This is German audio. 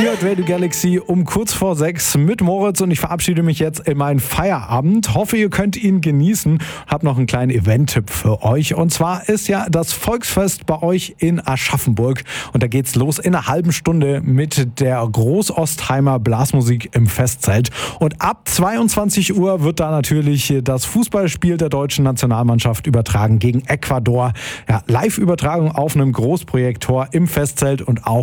Ihr hört Radio Galaxy um kurz vor 6 mit Moritz und ich verabschiede mich jetzt in meinen Feierabend. Hoffe, ihr könnt ihn genießen. Hab noch einen kleinen Event-Tipp für euch. Und zwar ist ja das Volksfest bei euch in Aschaffenburg. Und da geht's los in einer halben Stunde mit der Großostheimer Blasmusik im Festzelt. Und ab 22 Uhr wird da natürlich das Fußballspiel der deutschen Nationalmannschaft übertragen gegen Ecuador. Ja, Live-Übertragung auf einem Großprojektor im Festzelt und auch